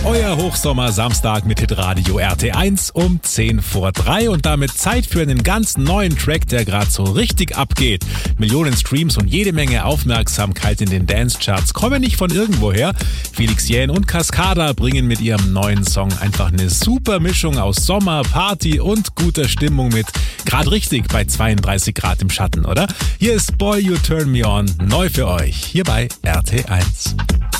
Euer Hochsommer-Samstag mit Hitradio RT1 um 10 vor 3 und damit Zeit für einen ganz neuen Track, der gerade so richtig abgeht. Millionen Streams und jede Menge Aufmerksamkeit in den Dance-Charts kommen nicht von irgendwoher. Felix Jähn und Cascada bringen mit ihrem neuen Song einfach eine super Mischung aus Sommer, Party und guter Stimmung mit. Gerade richtig bei 32 Grad im Schatten, oder? Hier ist Boy You Turn Me On, neu für euch, hier bei RT1.